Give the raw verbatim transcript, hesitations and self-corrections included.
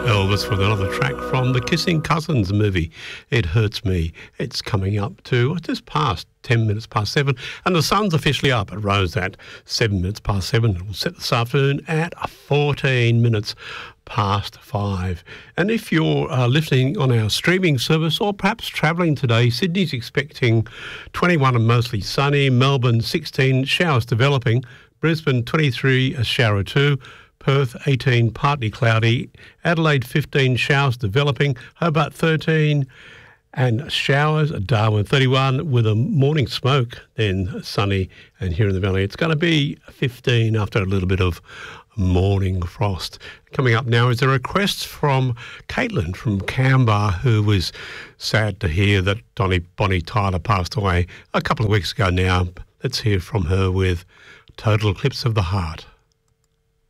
Elvis with another track from the Kissing Cousins movie, It Hurts Me. It's coming up to just past ten minutes past seven, and the sun's officially up. It rose at seven minutes past seven. It will set this afternoon at fourteen minutes past five. And if you're uh, listening on our streaming service or perhaps travelling today, Sydney's expecting twenty-one and mostly sunny, Melbourne sixteen, showers developing, Brisbane twenty-three, a shower or two, Perth eighteen, partly cloudy, Adelaide fifteen, showers developing, Hobart thirteen, and showers, Darwin thirty-one with a morning smoke, then sunny, and here in the valley it's going to be fifteen after a little bit of morning frost. Coming up now is a request from Caitlin from Canberra, who was sad to hear that Donnie, Bonnie Tyler passed away a couple of weeks ago now. Let's hear from her with Total Eclipse of the Heart.